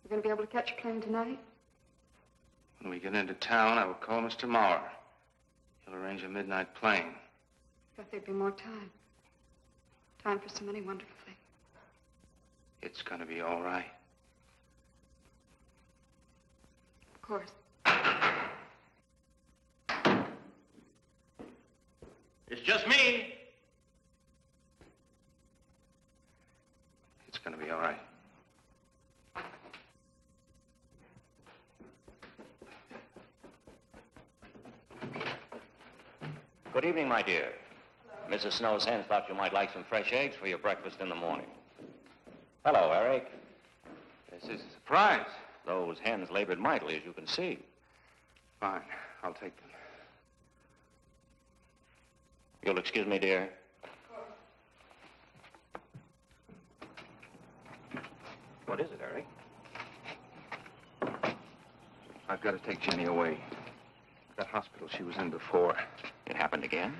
You going to be able to catch a plane tonight? When we get into town, I will call Mr. Maurer. He'll arrange a midnight plane. Thought there'd be more time. Time for so many wonderful things. It's going to be all right. Of course. It's just me. It's going to be all right. Good evening, my dear. Mrs. Snow's hens thought you might like some fresh eggs for your breakfast in the morning. Hello, Eric. This is a surprise. Those hens labored mightily, as you can see. Fine. I'll take them. You'll excuse me, dear? What is it, Eric? I've got to take Jenny away. That hospital she was in before. It happened again?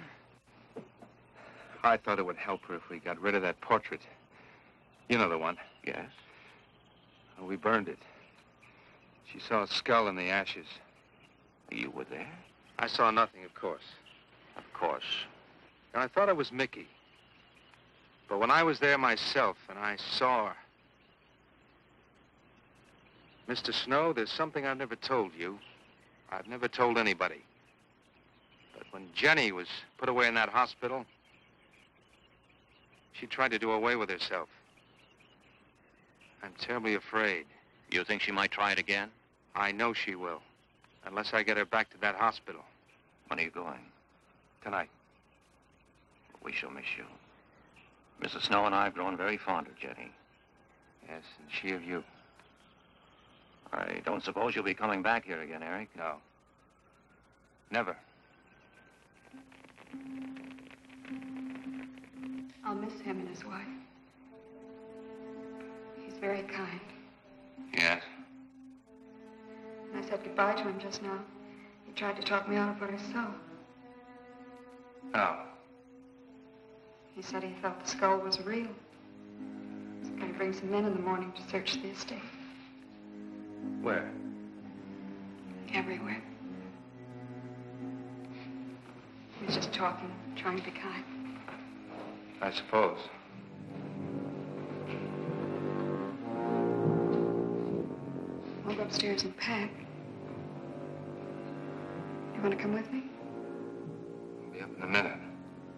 I thought it would help her if we got rid of that portrait. You know the one. Yes. Well, we burned it. She saw a skull in the ashes. You were there? I saw nothing, of course. Of course. And I thought it was Mickey. But when I was there myself and I saw her... Mr. Snow, there's something I've never told you. I've never told anybody. But when Jenny was put away in that hospital, she tried to do away with herself. I'm terribly afraid. You think she might try it again? I know she will. Unless I get her back to that hospital. When are you going? Tonight. We shall miss you. Mrs. Snow and I have grown very fond of Jenny. Yes, and she of you. I don't suppose you'll be coming back here again, Eric? No. Never. I'll miss him and his wife. He's very kind. Yes? When I said goodbye to him just now, he tried to talk me out of what I saw. Oh. He said he felt the skull was real. He's going to bring some men in the morning to search the estate. Where? Everywhere. He was just talking, trying to be kind. I suppose. I'll go upstairs and pack. You want to come with me? I'll be up in a minute.